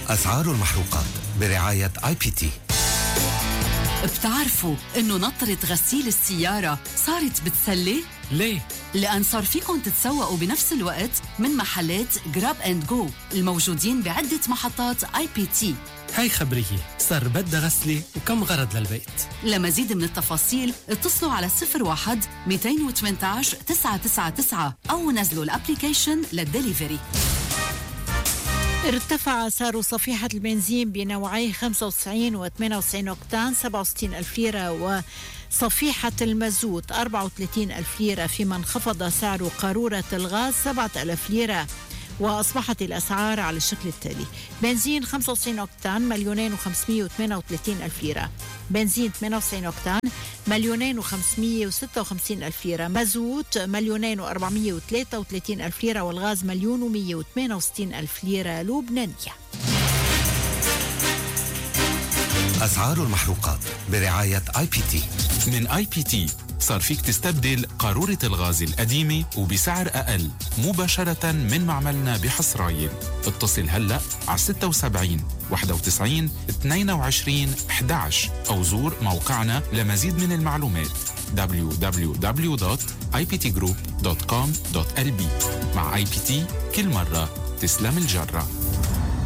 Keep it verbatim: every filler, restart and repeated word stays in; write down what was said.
أسعار المحروقات برعاية آي بي تي. بتعرفوا إنه نطرة غسيل السيارة صارت بتسلي؟ ليه؟ لأن صار فيكن تتسوقوا بنفس الوقت من محلات جراب اند جو الموجودين بعدة محطات آي بي تي. هاي خبريه، صار بدها غسلة وكم غرض للبيت. لمزيد من التفاصيل اتصلوا على صفر واحد مئتين وثمانية عشر تسعة تسعة تسعة أو نزلوا الابليكيشن للدليفري. ارتفع سعر صفيحة البنزين بنوعي خمسة وتسعين و ثمانية وتسعين أوكتان سبعة وستين ألف ليرة، وصفيحة المازوت أربعة وثلاثين ألف ليرة، فيما انخفض سعر قارورة الغاز سبعة آلاف ليرة. وأصبحت الأسعار على الشكل التالي: بنزين خمسة وتسعين أوكتان مليونين وخمسمية وثمانية وثلاثين ألف ليرة، بنزين ثمانية وتسعين أوكتان مليونين وخمسمية وستة وخمسين ألف ليرة، مازوت مليونين وأربعمية وثلاثة وثلاثين ألف ليرة، والغاز مليون ومية وثمانية وستين ألف ليرة لبنانية. أسعار المحروقات برعاية آي بي تي. من آي بي تي صار فيك تستبدل قارورة الغاز القديمة وبسعر أقل مباشرة من معملنا بحصرايل. اتصل هلأ على ستة وسبعين واحد وتسعين اثنين وعشرين أحد عشر أو زور موقعنا لمزيد من المعلومات دبليو دبليو دبليو دوت آي بي تي جروب دوت كوم دوت إل بي. مع آي بي تي كل مرة تسلم الجرة.